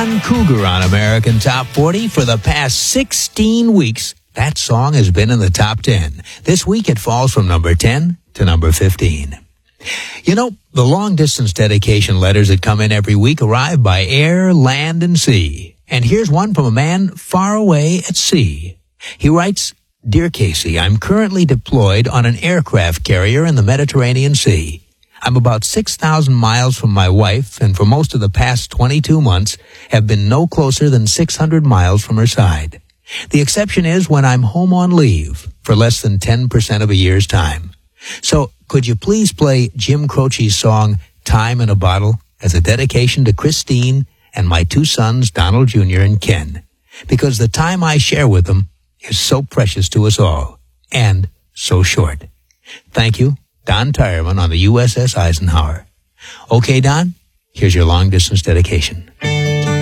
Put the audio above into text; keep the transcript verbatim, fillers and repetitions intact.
John Cougar on American Top forty. For the past sixteen weeks, that song has been in the top ten. This week it falls from number ten to number fifteen. You know, the long-distance dedication letters that come in every week arrive by air, land, and sea. And here's one from a man far away at sea. He writes, "Dear Casey, I'm currently deployed on an aircraft carrier in the Mediterranean Sea. I'm about six thousand miles from my wife, and for most of the past twenty-two months have been no closer than six hundred miles from her side. The exception is when I'm home on leave for less than ten percent of a year's time. So could you please play Jim Croce's song, Time in a Bottle, as a dedication to Christine and my two sons, Donald Junior and Ken, because the time I share with them is so precious to us all, and so short. Thank you, Don Tireman on the U S S Eisenhower." Okay, Don, here's your long-distance dedication.